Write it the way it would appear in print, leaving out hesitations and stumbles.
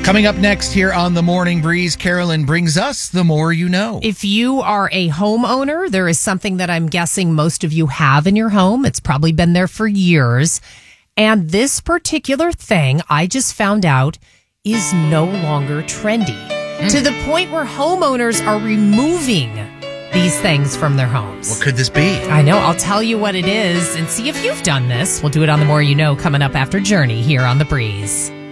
Coming up next here on the Morning Breeze, Carolyn brings us the more you know. If you are a homeowner, there is something that I'm guessing most of you have in your home. It's probably been there for years. And this particular thing, I just found out, is no longer trendy. To the point where homeowners are removing these things from their homes. What could this be? I know. I'll tell you what it is and see if you've done this. We'll do it on the More You Know coming up after Journey here on The Breeze.